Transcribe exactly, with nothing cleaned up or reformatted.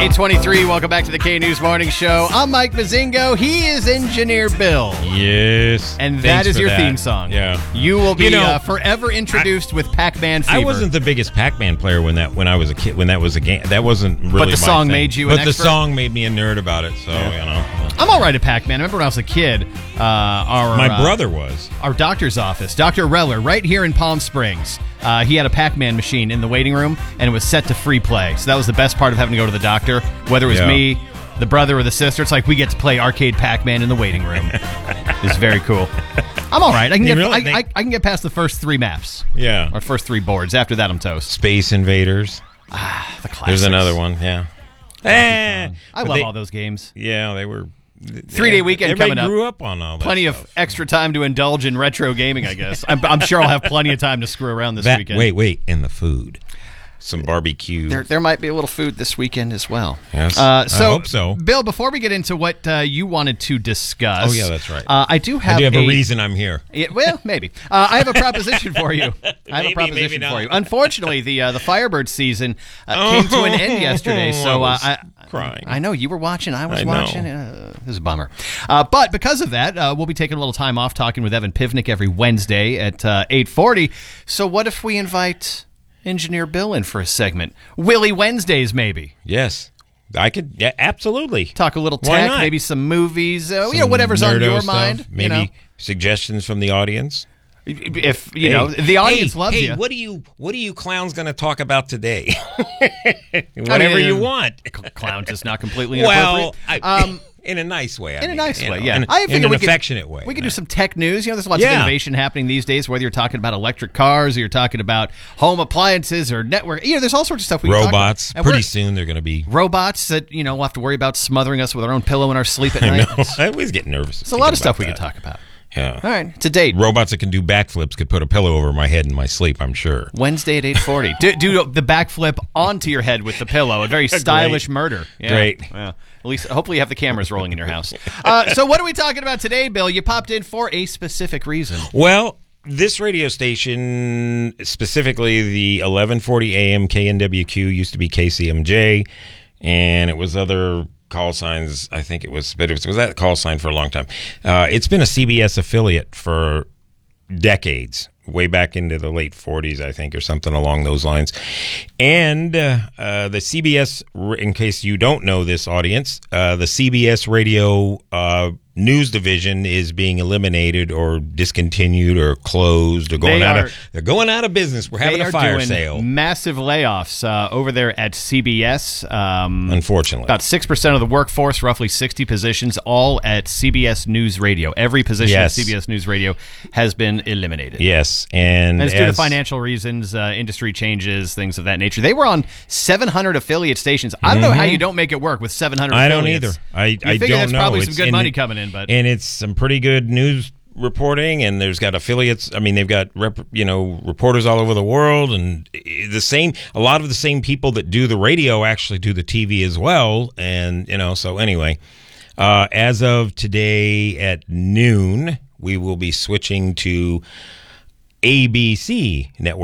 eight twenty-three, welcome back to the K-News Morning Show. I'm Mike Mazingo. He is Engineer Bill. Yes. And Thanks that is for your that. theme song. Yeah. You will be You know, uh, forever introduced with Pac-Man Fever. I wasn't the biggest Pac-Man player when that when I was a kid. When that was a game, that wasn't really. But the my song thing. made you But an the expert? song made me a nerd about it. So Yeah. you know, I'm all right at Pac-Man. I remember when I was a kid, uh, our my uh, brother was. our doctor's office, Doctor Reller, right here in Palm Springs. Uh, he had a Pac-Man machine in the waiting room, and it was set to free play. So that was the best part of having to go to the doctor. Whether it was Yeah. me, the brother, or the sister, it's like we get to play arcade Pac-Man in the waiting room. It's very cool. I'm all right. I can You get really I, think- I, I can get past the first three maps. Yeah. Or first three boards. After that, I'm toast. Space Invaders. The classics. There's another one. Yeah. Eh, I but love they- all those games. Yeah, they were. Three-day weekend Everybody coming up. grew up on all that. Plenty of stuff. extra time to indulge in retro gaming, I guess. I'm, I'm sure I'll have plenty of time to screw around this That- weekend. Wait, wait, and the food. Some barbecue. There, there might be a little food this weekend as well. Yes, Uh, so, I hope so. Bill, before we get into what uh, you wanted to discuss, Oh, yeah, that's right. Uh, I do have. I do have a, a reason I'm here. Yeah, well, maybe. Uh, I have a proposition for you. I have Maybe, a proposition maybe for not. you. Unfortunately, the uh, the Firebird season uh, came to an end yesterday. So I uh, was I, crying. I know you were watching. I was I know. watching. Uh, this is a bummer. Uh, but because of that, uh, we'll be taking a little time off talking with Evan Pivnik every Wednesday at uh, eight forty. So what if we invite Engineer Bill in for a segment? Willy Wednesdays, maybe. Yes, I could. Yeah, absolutely. Talk a little Why tech, not? maybe some movies, uh, you know, Some whatever's on nerdo your stuff, mind. Maybe you know, suggestions from the audience. if you know Hey, the audience hey, loves hey, you. What are you? What are you clowns going to talk about today? Whatever you want. Clown's just not completely Well, inappropriate. I, um, in a nice way. I in a mean, nice you way, know, yeah. In, I in figure an we could, affectionate way. We could do some tech news. You know, there's lots of Yeah. innovation happening these days. Whether you're talking about electric cars, or you're talking about home appliances, or network. You know, there's all sorts of stuff we can talk about. robots. And Pretty we're- soon they're going to be. robots that you know we'll have to worry about smothering us with our own pillow in our sleep at I night. know. I always get nervous. It's a lot of stuff we could talk about. Yeah. All right, to date. Robots that can do backflips could put a pillow over my head in my sleep, I'm sure. Wednesday at eight forty. do, do the backflip onto your head with the pillow. A very stylish murder. Yeah. Great. Yeah. At least, hopefully, you have the cameras rolling in your house. Uh, so, what are we talking about today, Bill? You popped in for a specific reason. Well, this radio station, specifically the eleven forty A M K N W Q, used to be K C M J, and it was other call signs. I think it was, but it was, it was that call sign for a long time. Uh, it's been a C B S affiliate for decades, way back into the late forties, I think, or something along those lines. And uh, uh, the C B S, in case you don't know this audience, uh, the C B S radio uh, news division is being eliminated or discontinued or closed or going They out are- of they're going out of business. We're having They a are fire doing sale. massive layoffs uh, over there at C B S. Um, Unfortunately. about six percent of the workforce, roughly sixty positions, all at C B S News Radio. Every position Yes. at C B S News Radio has been eliminated. Yes, and And it's due to as- financial reasons, uh, industry changes, things of that nature. They were on seven hundred affiliate stations. I don't know how you don't make it work with seven hundred I don't affiliates. either. I, You I figure don't that's know. probably some It's- good and money it- coming in, but and it's some pretty good news reporting, and there's got affiliates. I mean, they've got rep, you know reporters all over the world, and the same. A lot of the same people that do the radio actually do the T V as well, and you know. So anyway, uh, as of today at noon, we will be switching to A B C network.